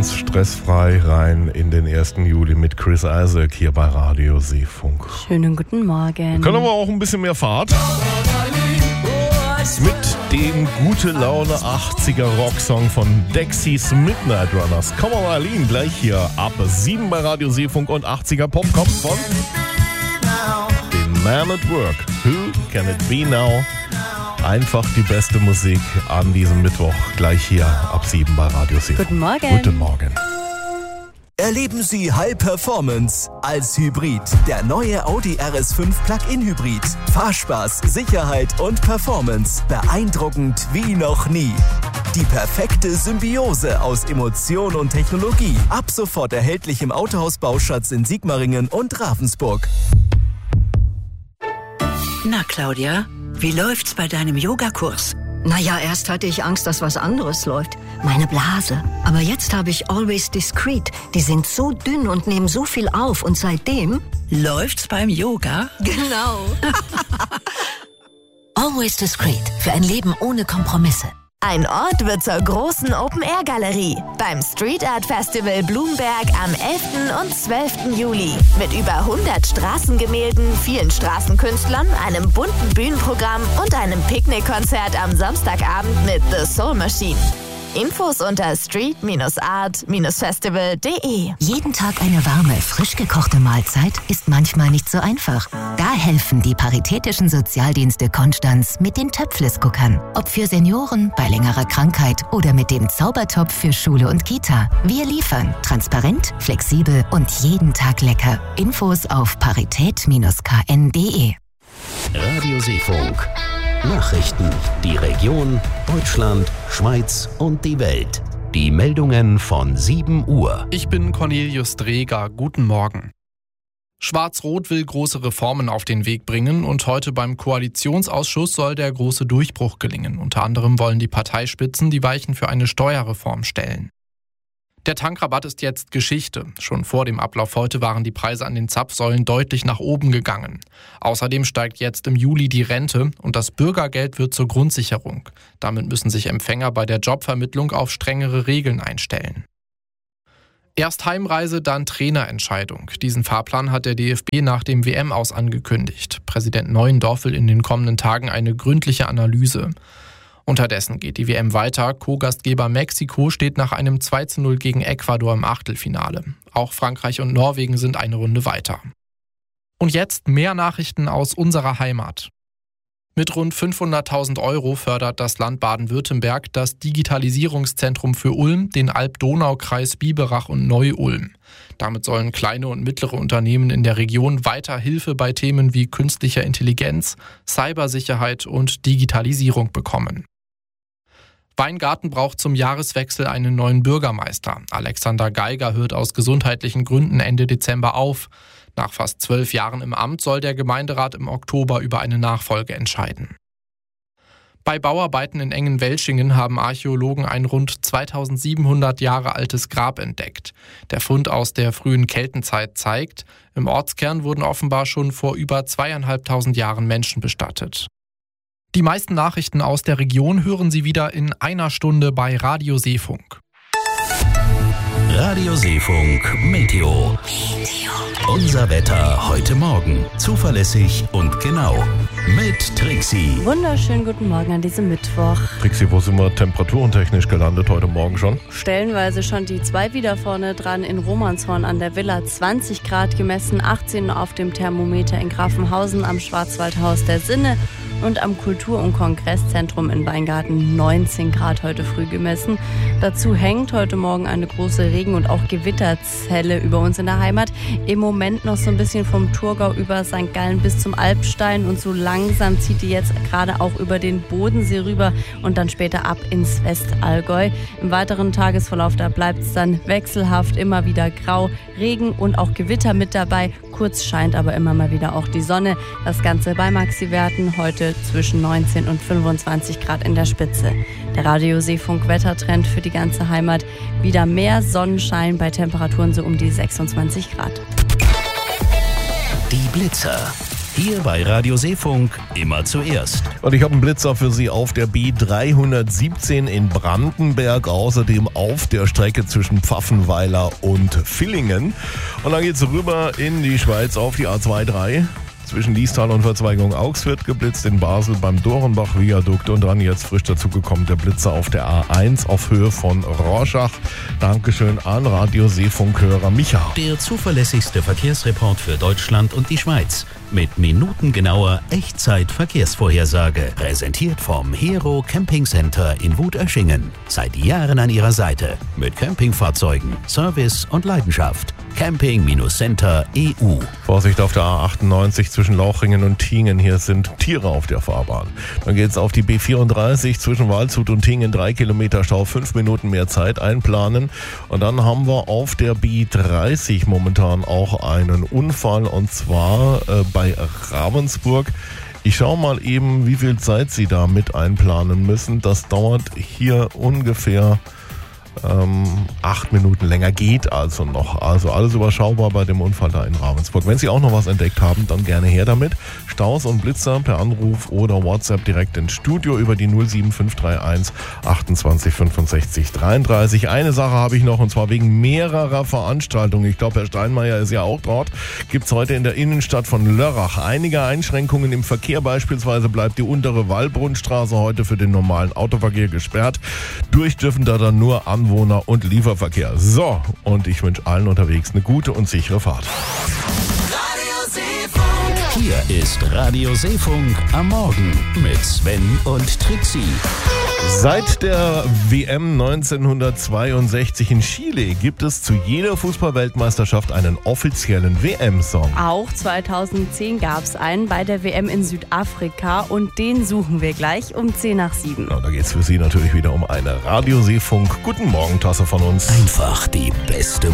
ganz stressfrei rein in den 1. Juli mit Chris Isaak hier bei Radio Seefunk. Schönen guten Morgen. Wir können aber auch ein bisschen mehr Fahrt. Mit dem gute Laune 80er Rocksong von Dexys Midnight Runners. Come on, Eileen, gleich hier ab 7 bei Radio Seefunk und 80er Pop kommt von dem Man at Work. Who can it be now? Einfach die beste Musik an diesem Mittwoch, gleich hier ab 7 bei Radio Seefunk. Guten Morgen. Guten Morgen. Erleben Sie High Performance als Hybrid. Der neue Audi RS5 Plug-in Hybrid. Fahrspaß, Sicherheit und Performance. Beeindruckend wie noch nie. Die perfekte Symbiose aus Emotion und Technologie. Ab sofort erhältlich im Autohaus Bauschatz in Sigmaringen und Ravensburg. Na Claudia, wie läuft's bei deinem Yogakurs? Naja, erst hatte ich Angst, dass was anderes läuft. Meine Blase. Aber jetzt habe ich Always Discreet. Die sind so dünn und nehmen so viel auf. Und seitdem... Läuft's beim Yoga? Genau. Always Discreet. Für ein Leben ohne Kompromisse. Ein Ort wird zur großen Open-Air-Galerie beim Street Art Festival Blumberg am 11. und 12. Juli. Mit über 100 Straßengemälden, vielen Straßenkünstlern, einem bunten Bühnenprogramm und einem Picknickkonzert am Samstagabend mit The Soul Machine. Infos unter street-art-festival.de. Jeden Tag eine warme, frisch gekochte Mahlzeit ist manchmal nicht so einfach. Da helfen die Paritätischen Sozialdienste Konstanz mit den Töpfles-Guckern. Ob für Senioren, bei längerer Krankheit oder mit dem Zaubertopf für Schule und Kita. Wir liefern transparent, flexibel und jeden Tag lecker. Infos auf parität-kn.de. Radio Seefunk. Nachrichten, die Region, Deutschland, Schweiz und die Welt. Die Meldungen von 7 Uhr. Ich bin Cornelius Dreger. Guten Morgen. Schwarz-Rot will große Reformen auf den Weg bringen und heute beim Koalitionsausschuss soll der große Durchbruch gelingen. Unter anderem wollen die Parteispitzen die Weichen für eine Steuerreform stellen. Der Tankrabatt ist jetzt Geschichte. Schon vor dem Ablauf heute waren die Preise an den Zapfsäulen deutlich nach oben gegangen. Außerdem steigt jetzt im Juli die Rente und das Bürgergeld wird zur Grundsicherung. Damit müssen sich Empfänger bei der Jobvermittlung auf strengere Regeln einstellen. Erst Heimreise, dann Trainerentscheidung. Diesen Fahrplan hat der DFB nach dem WM-Aus angekündigt. Präsident Neuendorf will in den kommenden Tagen eine gründliche Analyse. Unterdessen geht die WM weiter. Co-Gastgeber Mexiko steht nach einem 2:0 gegen Ecuador im Achtelfinale. Auch Frankreich und Norwegen sind eine Runde weiter. Und jetzt mehr Nachrichten aus unserer Heimat. Mit rund 500.000 € fördert das Land Baden-Württemberg das Digitalisierungszentrum für Ulm, den Alb-Donau-Kreis Biberach und Neu-Ulm. Damit sollen kleine und mittlere Unternehmen in der Region weiter Hilfe bei Themen wie künstlicher Intelligenz, Cybersicherheit und Digitalisierung bekommen. Weingarten braucht zum Jahreswechsel einen neuen Bürgermeister. Alexander Geiger hört aus gesundheitlichen Gründen Ende Dezember auf. Nach fast 12 Jahren im Amt soll der Gemeinderat im Oktober über eine Nachfolge entscheiden. Bei Bauarbeiten in Engen-Welschingen haben Archäologen ein rund 2700 Jahre altes Grab entdeckt. Der Fund aus der frühen Keltenzeit zeigt, im Ortskern wurden offenbar schon vor über 2500 Jahren Menschen bestattet. Die meisten Nachrichten aus der Region hören Sie wieder in einer Stunde bei Radio Seefunk. Radio Seefunk Meteo. Unser Wetter heute Morgen. Zuverlässig und genau. Mit Trixie. Wunderschönen guten Morgen an diesem Mittwoch. Trixie, wo sind wir temperaturentechnisch gelandet heute Morgen schon? Stellenweise schon die 2 wieder vorne dran in Romanshorn an der Villa. 20 Grad gemessen, 18 auf dem Thermometer in Grafenhausen am Schwarzwaldhaus der Sinne. Und am Kultur- und Kongresszentrum in Weingarten 19 Grad heute früh gemessen. Dazu hängt heute Morgen eine große Regen- und auch Gewitterzelle über uns in der Heimat. Im Moment noch so ein bisschen vom Thurgau über St. Gallen bis zum Alpstein und so langsam zieht die jetzt gerade auch über den Bodensee rüber und dann später ab ins Westallgäu. Im weiteren Tagesverlauf, da bleibt es dann wechselhaft, immer wieder grau, Regen und auch Gewitter mit dabei. Kurz scheint aber immer mal wieder auch die Sonne. Das Ganze bei Maxi-Werten heute zwischen 19 und 25 Grad in der Spitze. Der Radio Seefunk Wettertrend für die ganze Heimat. Wieder mehr Sonnenschein bei Temperaturen so um die 26 Grad. Die Blitzer. Hier bei Radio Seefunk immer zuerst. Und ich habe einen Blitzer für Sie auf der B317 in Brandenberg, außerdem auf der Strecke zwischen Pfaffenweiler und Villingen. Und dann geht's rüber in die Schweiz auf die A23. Zwischen Liestal und Verzweigung Augs wird geblitzt, in Basel beim Dorenbach-Viadukt und dann jetzt frisch dazugekommen der Blitzer auf der A1 auf Höhe von Rorschach. Dankeschön an Radio Seefunk-Hörer Micha. Der zuverlässigste Verkehrsreport für Deutschland und die Schweiz. Mit minutengenauer Echtzeit-Verkehrsvorhersage. Präsentiert vom Hero Camping Center in Wutöschingen. Seit Jahren an Ihrer Seite. Mit Campingfahrzeugen, Service und Leidenschaft. Camping-Center EU. Vorsicht auf der A98 zwischen Lauchringen und Tingen. Hier sind Tiere auf der Fahrbahn. Dann geht's auf die B34 zwischen Waldshut und Tingen. 3 Kilometer Stau, 5 Minuten mehr Zeit einplanen. Und dann haben wir auf der B30 momentan auch einen Unfall, und zwar bei Ravensburg. Ich schaue mal eben, wie viel Zeit Sie da mit einplanen müssen. Das dauert hier ungefähr 8 Minuten länger, geht also noch. Also alles überschaubar bei dem Unfall da in Ravensburg. Wenn Sie auch noch was entdeckt haben, dann gerne her damit. Staus und Blitzer per Anruf oder WhatsApp direkt ins Studio über die 07531 28 65 33. Eine Sache habe ich noch, und zwar wegen mehrerer Veranstaltungen. Ich glaube, Herr Steinmeier ist ja auch dort. Gibt es heute in der Innenstadt von Lörrach einige Einschränkungen im Verkehr. Beispielsweise bleibt die untere Wallbrunnstraße heute für den normalen Autoverkehr gesperrt. Durch dürfen da dann nur Anwohner und Lieferverkehr. So, und ich wünsche allen unterwegs eine gute und sichere Fahrt. Hier ist Radio Seefunk am Morgen mit Sven und Trixie. Seit der WM 1962 in Chile gibt es zu jeder Fußball-Weltmeisterschaft einen offiziellen WM-Song. Auch 2010 gab es einen bei der WM in Südafrika, und den suchen wir gleich um 6:50. Ja, da geht es für Sie natürlich wieder um eine Radio Seefunk Guten Morgen Tasse von uns. Einfach die beste